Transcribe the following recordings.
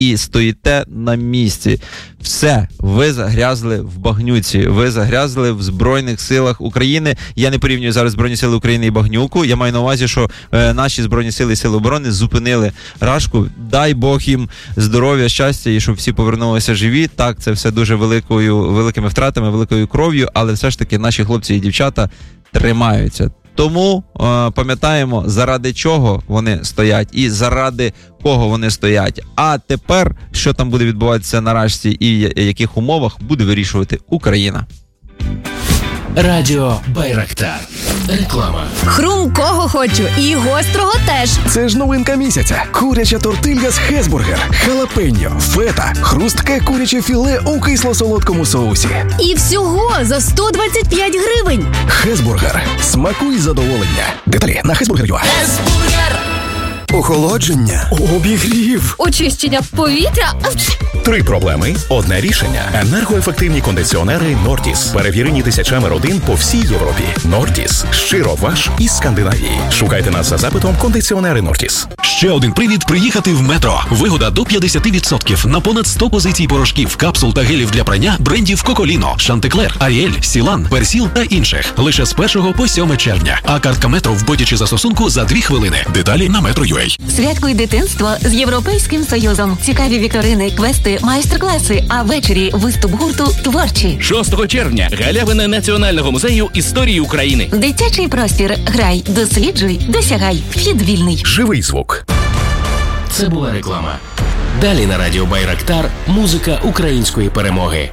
і стоїте на місці. Все, ви загрязли в багнюці, ви загрязли в Збройних силах України. Я не порівнюю зараз Збройні сили України і багнюку. Я маю на увазі, що наші Збройні сили і Сили оборони зупинили Рашку. Дай Бог їм здоров'я, щастя і щоб всі повернулися живі. Так, це все дуже великими втратами, великою кров'ю, але все ж таки наші хлопці і дівчата тримаються. Тому пам'ятаємо, заради чого вони стоять і заради кого вони стоять. А тепер, що там буде відбуватися на Рашці і яких умовах, буде вирішувати Україна. Радіо Байрактар. Реклама. Хрумкого хочу і гострого теж. Це ж новинка місяця. Куряча тортилья з Хесбургер, халапеньо, фета, хрустке куряче філе у кисло-солодкому соусі. І всього за 125 гривень. Хесбургер. Смакуй задоволення. Деталі на Хесбургер.ua. Хесбургер. Охолодження. Обігрів. Очищення повітря. 3 проблеми, одне рішення. Енергоефективні кондиціонери Нортіс. Перевірені тисячами родин по всій Європі. Нортіс. Щиро ваш із Скандинавії. Шукайте нас за запитом кондиціонери Нортіс. Ще один привід приїхати в Метро. Вигода до 50% на понад 100 позицій порошків, капсул та гелів для прання брендів Коколіно, Шантеклер, Аріель, Сілан, Персіл та інших. Лише з 1 по 7 червня. А картка Метро в боті чи застосунку за 2 хвилини. Деталі на Metro.ua. Святкуй дитинство з Європейським Союзом. Цікаві вікторини, квести, майстер-класи, а ввечері виступ гурту «Творчі». 6 червня. Галявина Національного музею історії України. Дитячий простір. Грай, досліджуй, досягай. Вхід вільний. Живий звук. Це була реклама. Далі на Радіо Байрактар музика української перемоги.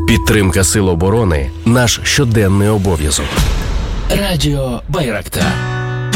Підтримка Сил оборони – наш щоденний обов'язок. Радіо Байрактар.